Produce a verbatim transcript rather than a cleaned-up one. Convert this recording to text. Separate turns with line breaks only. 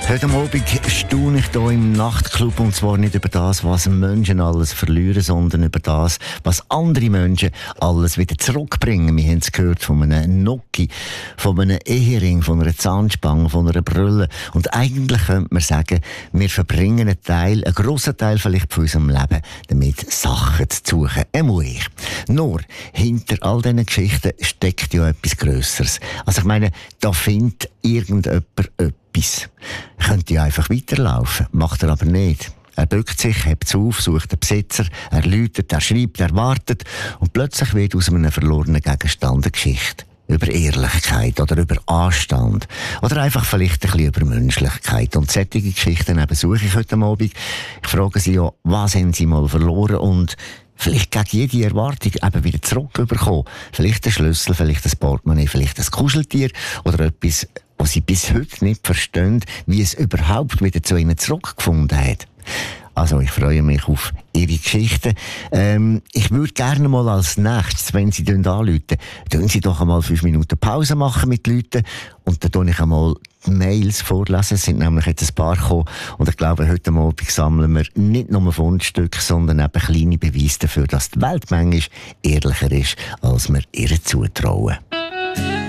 Heute Abend staune ich hier im Nachtclub, und zwar nicht über das, was Menschen alles verlieren, sondern über das, was andere Menschen alles wieder zurückbringen. Wir haben es gehört von einem Noki, von einem Ehering, von einer Zahnspange, von einer Brille. Und eigentlich könnte man sagen, wir verbringen einen Teil, einen grossen Teil vielleicht von unserem Leben damit, Sachen zu suchen. Einmal ich. Nur, hinter all diesen Geschichten steckt ja etwas Grösseres. Also ich meine, da findet irgendjemand etwas. Er könnte ja einfach weiterlaufen, macht er aber nicht. Er bückt sich, hebt es auf, sucht den Besitzer, er läutet, er schreibt, er wartet und plötzlich wird aus einem verlorenen Gegenstand eine Geschichte. Über Ehrlichkeit oder über Anstand oder einfach vielleicht ein bisschen über Menschlichkeit. Und solche Geschichten eben suche ich heute Abend. Ich frage Sie ja, was haben Sie mal verloren und vielleicht gegen jede Erwartung eben wieder zurückbekommen. Vielleicht ein Schlüssel, vielleicht ein Portemonnaie, vielleicht ein Kuscheltier oder etwas, was Sie bis heute nicht verstehen, wie es überhaupt wieder zu Ihnen zurückgefunden hat. Also, ich freue mich auf Ihre Geschichten. Ähm, ich würde gerne mal als nächstes, wenn Sie anrufen, tun Sie doch einmal fünf Minuten Pause machen mit Leuten und dann tue ich einmal die Mails vorlesen. Es sind nämlich jetzt ein paar gekommen und ich glaube, heute Abend sammeln wir nicht nur Fundstücke, sondern eben kleine Beweise dafür, dass die Welt manchmal ehrlicher ist, als wir ihr zutrauen.